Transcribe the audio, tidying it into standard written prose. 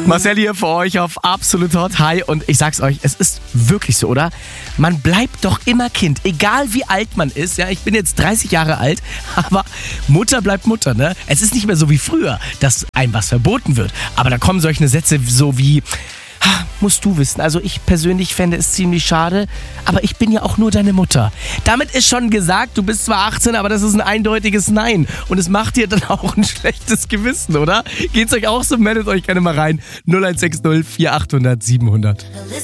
Marcel hier für euch auf Absolut Hot. Hi, und ich sag's euch, es ist wirklich so, oder? Man bleibt doch immer Kind, egal wie alt man ist. Ja, ich bin jetzt 30 Jahre alt, aber Mutter bleibt Mutter, ne? Es ist nicht mehr so wie früher, dass einem was verboten wird. Aber da kommen solche Sätze so wie: musst du wissen, also ich persönlich fände es ziemlich schade, aber ich bin ja auch nur deine Mutter. Damit ist schon gesagt, du bist zwar 18, aber das ist ein eindeutiges Nein. Und es macht dir dann auch ein schlechtes Gewissen, oder? Geht's euch auch so? Meldet euch gerne mal rein. 0160 4800 700.